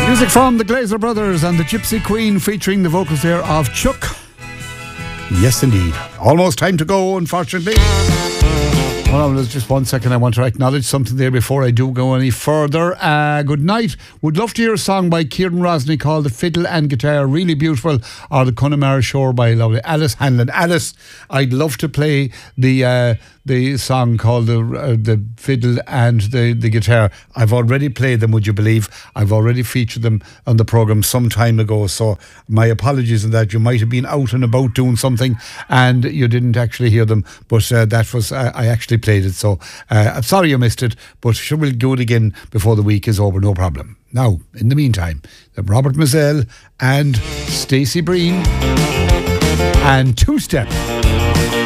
Music from the Glazer Brothers and the Gypsy Queen, featuring the vocals there of Chuck. Yes, indeed. Almost time to go, unfortunately. Hold on, there's just 1 second. I want to acknowledge something there before I do go any further. Good night. Would love to hear a song by Kieran Rosny called The Fiddle and Guitar, really beautiful, or The Connemara Shore by lovely Alice Hanlon. Alice, I'd love to play the song called the Fiddle and the Guitar. I've already played them, would you believe? I've already featured them on the programme some time ago, so my apologies on that. You might have been out and about doing something and you didn't actually hear them, but that was I actually played it, so I'm sorry you missed it, but sure, we'll do it again before the week is over, no problem. Now, in the meantime, Robert Mazel and Stacey Breen and Two Step.